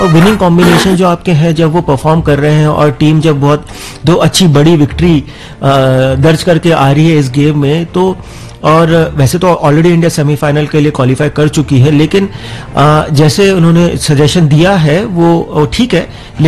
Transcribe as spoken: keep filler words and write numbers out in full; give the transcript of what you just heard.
Winning combination जो आपके हैं जब वो परफॉर्म कर रहे हैं और टीम जब बहुत दो अच्छी बड़ी विक्ट्री दर्ज करके आ रही है इस गेम में, तो और वैसे तो ऑलरेडी इंडिया सेमीफाइनल के लिए क्वालिफाई कर चुकी है, लेकिन आ, जैसे उन्होंने सजेशन दिया है वो ठीक है।